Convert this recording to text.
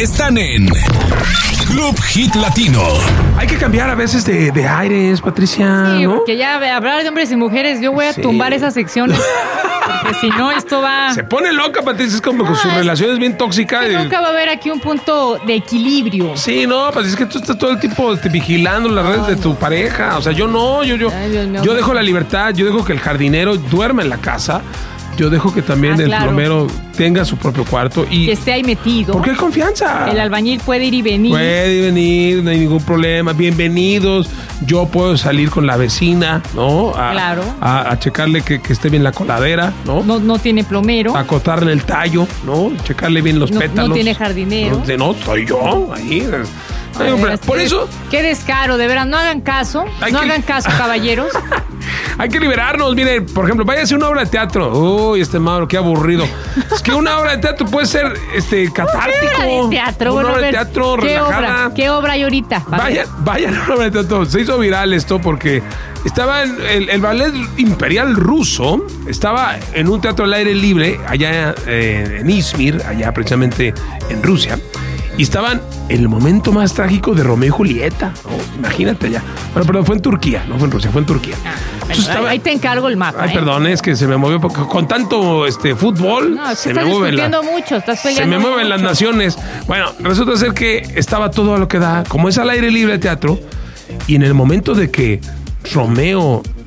están en Club Hit Latino. Hay que cambiar a veces de aires, Patricia, Sí, ¿no? porque ya hablar de hombres y mujeres, yo voy a tumbar esas secciones. Porque si no, esto va... Se pone loca, Patricia, es como con su relación es bien tóxica. Nunca va a haber aquí un punto de equilibrio. Sí, no, Patricia, es que tú estás todo el tiempo vigilando las redes de tu pareja. O sea, yo no, yo dejo la libertad, yo dejo que el jardinero duerma en la casa. Yo dejo que también el plomero tenga su propio cuarto y que esté ahí metido. Porque hay confianza. El albañil puede ir y venir. Puede ir y venir, no hay ningún problema. Bienvenidos. Yo puedo salir con la vecina, ¿no? A checarle que esté bien la coladera, ¿no? No tiene plomero. A cortarle el tallo, ¿no? Checarle bien los pétalos. No tiene jardinero. No, soy yo ahí. Por eso... Qué descaro, de veras. No hagan caso. Hagan caso, caballeros. Hay que liberarnos. Mire, por ejemplo, váyase a una obra de teatro. Uy, Mauro, qué aburrido. Es que una obra de teatro puede ser catártico. Una obra de teatro. Una obra de teatro relajada. ¿Qué obra hay ahorita? Vayan a una obra de teatro. Se hizo viral esto porque estaba en el ballet imperial ruso. Estaba en un teatro al aire libre allá en Izmir, allá precisamente en Rusia. Y estaban en el momento más trágico de Romeo y Julieta. ¿No? Imagínate allá. Bueno, perdón, fue en Turquía, no fue en Rusia, fue en Turquía. Ahí te encargo el mapa. Ay, perdón, es que se me movió porque con tanto fútbol. No, se me mueven estás peleando se me mueven las naciones. Bueno, resulta ser que estaba todo a lo que da. Como es al aire libre el teatro, y en el momento de que Romeo